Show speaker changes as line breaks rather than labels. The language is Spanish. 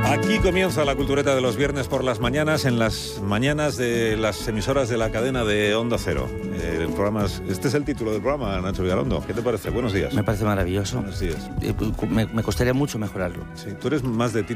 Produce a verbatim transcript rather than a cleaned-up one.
Aquí comienza la cultureta de los viernes por las mañanas, en las mañanas de las emisoras de la cadena de Onda Cero. Eh, el programa es, este es el título del programa, Nacho Vigalondo. ¿Qué te parece? Buenos días.
Me parece maravilloso.
Buenos días.
Eh, Me, me costaría mucho mejorarlo.
Sí, tú eres más de